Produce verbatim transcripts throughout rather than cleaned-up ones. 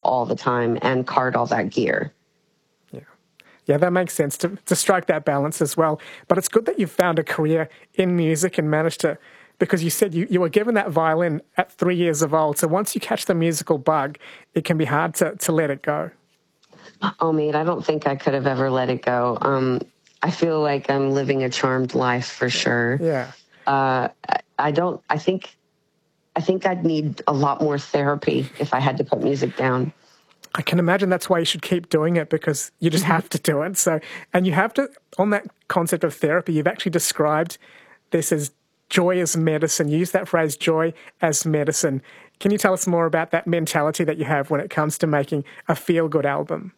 all the time and cart all that gear. Yeah. Yeah, that makes sense, to, to strike that balance as well. But it's good that you've found a career in music and managed to, because you said you, you were given that violin at three years of old. So once you catch the musical bug, it can be hard to, to let it go. Oh, mate, I don't think I could have ever let it go. Um, I feel like I'm living a charmed life for sure. Yeah. Uh, I don't, I think, I think I'd need a lot more therapy if I had to put music down. I can imagine that's why you should keep doing it, because you just have to do it. So, and you have to, on that concept of therapy, you've actually described this as joy as medicine. You use that phrase, joy as medicine. Can you tell us more about that mentality that you have when it comes to making a feel-good album?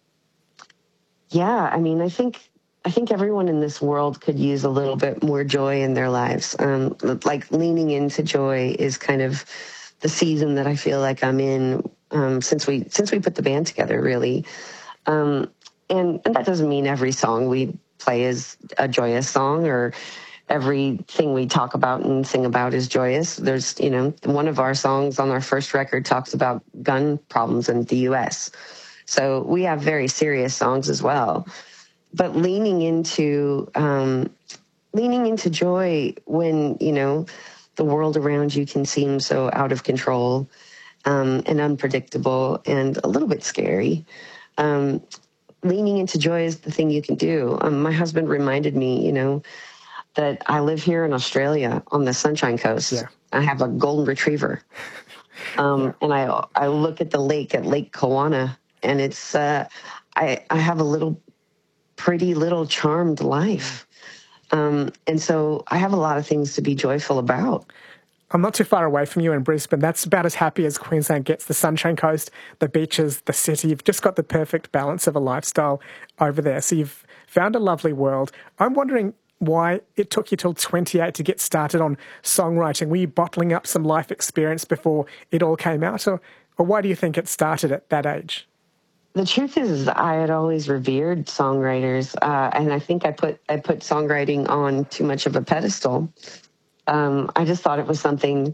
Yeah, I mean, I think I think everyone in this world could use a little bit more joy in their lives. Um, like leaning into joy is kind of the season that I feel like I'm in um, since we since we put the band together, really. Um, and, and that doesn't mean every song we play is a joyous song, or everything we talk about and sing about is joyous. There's, you know, one of our songs on our first record talks about gun problems in the U S, so we have very serious songs as well. But leaning into um, leaning into joy when, you know, the world around you can seem so out of control um, and unpredictable and a little bit scary. Um, leaning into joy is the thing you can do. Um, my husband reminded me, you know, that I live here in Australia on the Sunshine Coast. Yeah. I have a golden retriever. Um, yeah. And I I look at the lake, at Lake Kawana, and it's, uh, I, I have a little pretty little charmed life. Um, and so I have a lot of things to be joyful about. I'm not too far away from you in Brisbane. That's about as happy as Queensland gets. The Sunshine Coast, the beaches, the city. You've just got the perfect balance of a lifestyle over there. So you've found a lovely world. I'm wondering why it took you till twenty-eight to get started on songwriting. Were you bottling up some life experience before it all came out? Or, or why do you think it started at that age? The truth is, I had always revered songwriters, uh, and I think I put I put songwriting on too much of a pedestal. Um, I just thought it was something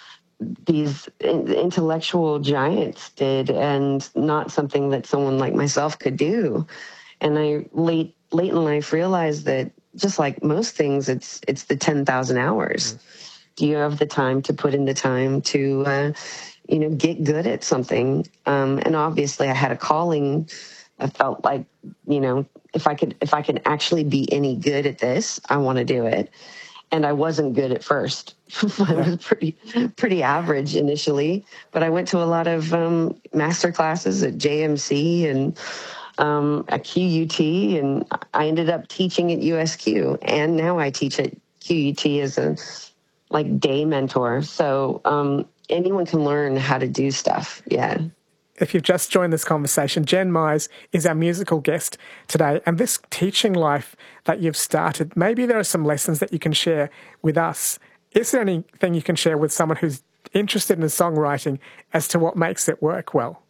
these intellectual giants did, and not something that someone like myself could do. And I late late in life realized that, just like most things, it's it's the ten thousand hours. Mm-hmm. Do you have the time to put in the time to uh, you know, get good at something? Um, and obviously I had a calling. I felt like, you know, if I could, if I can actually be any good at this, I want to do it. And I wasn't good at first. I was pretty, pretty average initially, but I went to a lot of um, master classes at J M C and um, at Q U T, and I ended up teaching at U S Q, and now I teach at Q U T as a like day mentor. So um, anyone can learn how to do stuff. Yeah. If you've just joined this conversation, Jen Mize is our musical guest today. And this teaching life that you've started, maybe there are some lessons that you can share with us. Is there anything you can share with someone who's interested in songwriting as to what makes it work well?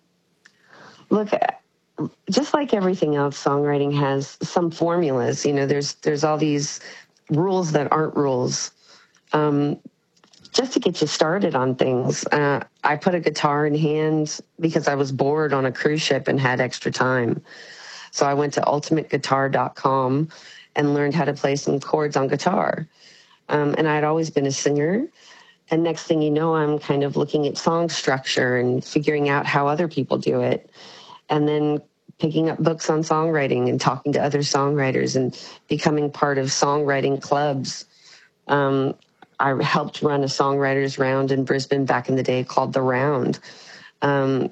Look, just like everything else, songwriting has some formulas. You know, there's there's all these rules that aren't rules. Um, just to get you started on things. Uh, I put a guitar in hand because I was bored on a cruise ship and had extra time. So I went to ultimate guitar dot com and learned how to play some chords on guitar. Um, and I'd always been a singer. And next thing you know, I'm kind of looking at song structure and figuring out how other people do it. And then picking up books on songwriting and talking to other songwriters and becoming part of songwriting clubs. Um, I helped run a songwriters round in Brisbane back in the day called The Round. Um,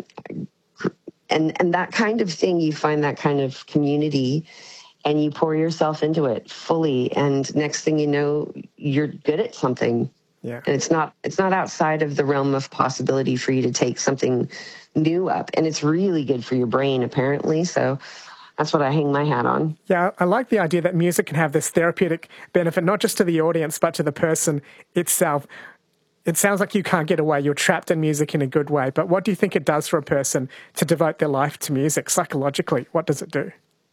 and, and that kind of thing, you find that kind of community and you pour yourself into it fully. And next thing you know, you're good at something. Yeah. And it's not, it's not outside of the realm of possibility for you to take something new up. And it's really good for your brain, apparently. So that's what I hang my hat on. Yeah, I like the idea that music can have this therapeutic benefit, not just to the audience, but to the person itself. It sounds like you can't get away. You're trapped in music in a good way. But what do you think it does for a person to devote their life to music psychologically? What does it do?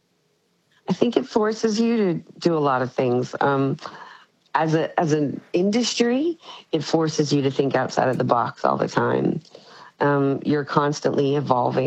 I think it forces you to do a lot of things. Um, as a as an industry, it forces you to think outside of the box all the time. Um, you're constantly evolving.